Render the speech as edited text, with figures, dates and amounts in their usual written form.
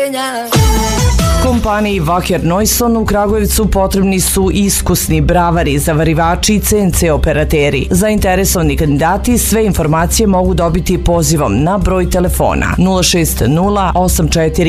rješenja. Kompaniji Wacker Neuson u Kragujevcu potrebni su iskusni bravari, zavarivači i CNC operateri. Zainteresovani kandidati sve informacije mogu dobiti pozivom na broj telefona 060 84